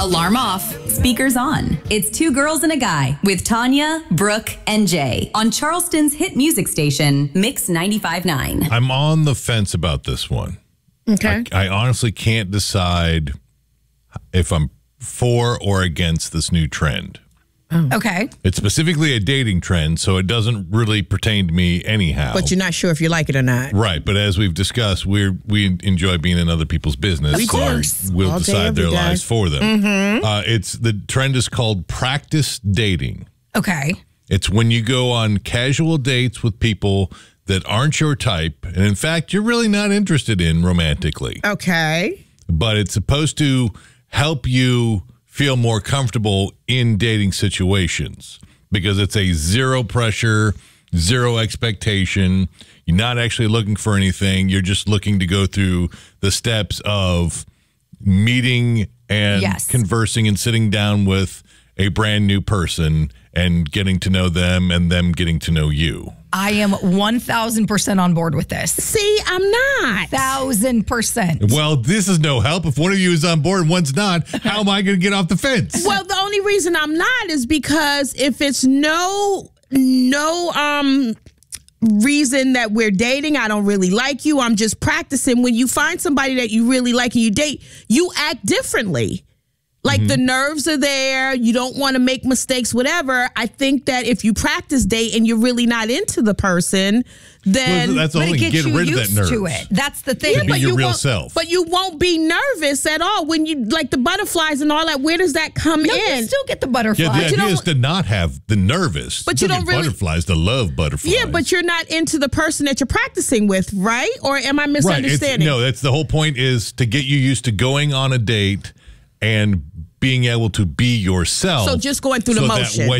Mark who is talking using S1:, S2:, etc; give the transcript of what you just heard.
S1: Alarm off, speakers on. It's Two Girls and a Guy with Tanya, Brooke, and Jay on Charleston's hit music station, Mix 95.9.
S2: I'm on the fence about this one.
S3: Okay.
S2: I honestly can't decide if I'm for or against this new trend.
S4: Okay.
S2: It's specifically a dating trend, so it doesn't really pertain to me anyhow.
S3: But you're not sure if you like it or not.
S2: Right, but as we've discussed, we enjoy being in other people's business.
S3: Of course.
S2: We'll
S3: All day,
S2: decide their
S3: every day.
S2: lives for them.
S4: Mm-hmm.
S2: The trend is called practice dating.
S4: Okay.
S2: It's when you go on casual dates with people that aren't your type, and in fact, you're really not interested in romantically.
S3: Okay.
S2: But it's supposed to help you feel more comfortable in dating situations because it's a zero pressure, zero expectation. You're not actually looking for anything. You're just looking to go through the steps of meeting and conversing and sitting down with a brand new person and getting to know them and them getting to know you.
S4: I am 1,000% on board with this.
S3: See, I'm not.
S4: 1,000%.
S2: Well, this is no help. If one of you is on board and one's not, how am I going to get off the fence?
S3: Well, the only reason I'm not is because if it's no reason that we're dating, I don't really like you, I'm just practicing. When you find somebody that you really like and you date, you act differently. Like the nerves are there. You don't want to make mistakes, whatever. I think that if you practice date and you're really not into the person, then
S2: that's
S4: but
S2: only
S4: it gets
S2: get
S4: you
S2: rid of that
S4: used
S2: nerves.
S4: to it. That's the thing.
S2: Be your real
S3: won't,
S2: self.
S3: But you won't be nervous at all when you like the butterflies and all that. Where does that come
S4: No,
S3: in?
S4: you still get the butterflies.
S2: Yeah, the
S3: you
S2: idea
S3: don't-
S2: is to not have the nervous.
S3: But you don't really-
S2: butterflies to love butterflies.
S3: Yeah, but you're not into the person that you're practicing with, right? Or am I misunderstanding?
S2: No, that's the whole point is to get you used to going on a date and being able to be yourself.
S3: So just going through the
S2: so that
S3: motion.
S2: when